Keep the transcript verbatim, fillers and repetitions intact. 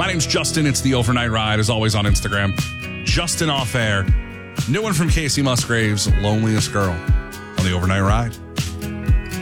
My name's Justin. It's the Overnight Ride, as always on Instagram. Justin Off Air. New one from Casey Musgraves, Loneliest Girl, on the Overnight Ride.